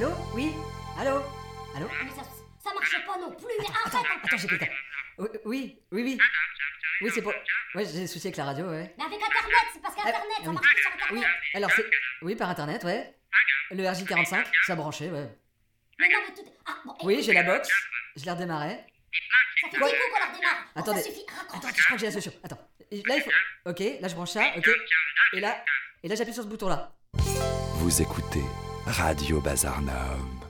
Allô? Oui? Allô? Allô? Mais ça marche pas non plus, mais Attends, arrête. j'ai pris le temps. Oui. Oui, c'est pour... Ouais, j'ai des soucis avec la radio, ouais. Mais avec Internet, c'est parce qu'Internet, ça oui. marche pas sur Internet. Oui, alors c'est... Oui, par Internet, ouais. Le RJ45, ça branché, ouais. Mais non, mais tout... Ah, bon, Oui, j'ai la box, je l'ai redémarré. Ça fait 10 Quoi coups qu'on la redémarre. Bon, Attendez. ça suffit, raccroche. Attends, je crois que j'ai la solution. Attends. Là, il faut... Ok, là, je branche ça, ok. Et là, j'appuie sur ce bouton-là. Vous écoutez Radio Bazar Nord.